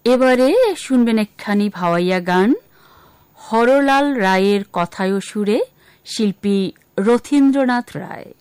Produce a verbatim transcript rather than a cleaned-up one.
এবারে শুনবেন একখানি ভাওয়াইয়া গান, হরলাল রায়ের কথায় ও সুরে, শিল্পী রথীন্দ্রনাথ রায়।